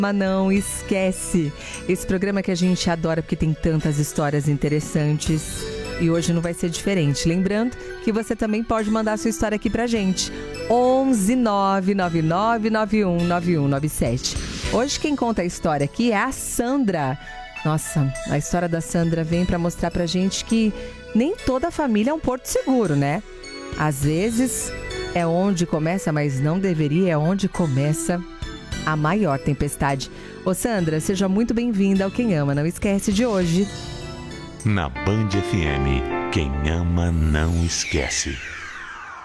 Mas não esquece. Esse programa que a gente adora porque tem tantas histórias interessantes. E hoje não vai ser diferente. Lembrando que você também pode mandar sua história aqui pra gente. 11 999919197. Hoje quem conta a história aqui é a Sandra. Nossa, a história da Sandra vem pra mostrar pra gente que nem toda família é um porto seguro, né? Às vezes é onde começa, mas não deveria, é onde começa a maior tempestade. Ô Sandra, seja muito bem-vinda ao Quem Ama Não Esquece de hoje. Na Band FM, quem ama não esquece.